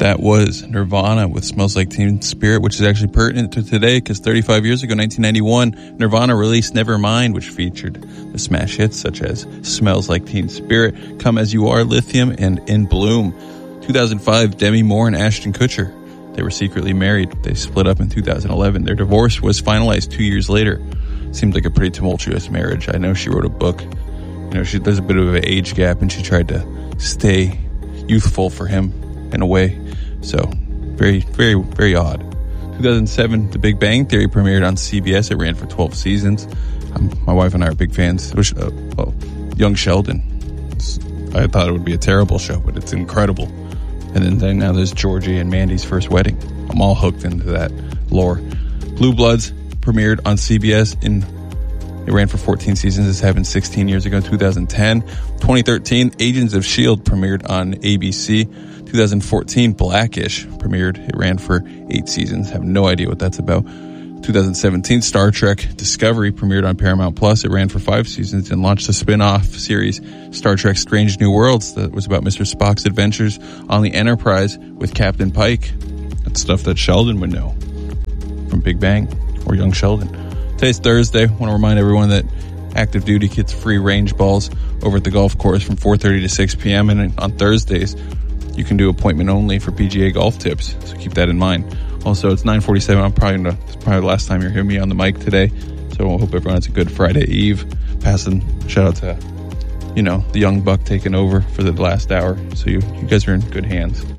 That was Nirvana with Smells Like Teen Spirit, which is actually pertinent to today because 35 years ago, 1991, Nirvana released Nevermind, which featured the smash hits such as Smells Like Teen Spirit, Come As You Are, Lithium, and In Bloom. 2005, Demi Moore and Ashton Kutcher. They were secretly married. They split up in 2011. Their divorce was finalized 2 years later. Seemed like a pretty tumultuous marriage. I know she wrote a book. There's a bit of an age gap, and she tried to stay youthful for him in a way. So, very, very, very odd. 2007, The Big Bang Theory premiered on CBS. It ran for 12 seasons. My wife and I are big fans. Young Sheldon. I thought it would be a terrible show, but it's incredible. And then now there's Georgie and Mandy's First Wedding. I'm all hooked into that lore. Blue Bloods premiered on CBS it ran for 14 seasons. This happened 16 years ago, 2010. 2013, Agents of S.H.I.E.L.D. premiered on ABC. 2014, Blackish premiered. It ran for 8 seasons. Have no idea what that's about. 2017, Star Trek Discovery premiered on Paramount Plus. It ran for 5 seasons and launched a spin-off series, Star Trek Strange New Worlds, that was about Mr. Spock's adventures on the Enterprise with Captain Pike. That's stuff that Sheldon would know from Big Bang or Young Sheldon. Today's Thursday. I want to remind everyone that active duty gets free range balls over at the golf course from 4:30 to 6 p.m. And on Thursdays, you can do appointment only for PGA golf tips. So keep that in mind. Also, it's 9:47. It's probably the last time you're hearing me on the mic today. So I hope everyone has a good Friday Eve. Passing shout out to, the young buck taking over for the last hour. So you guys are in good hands.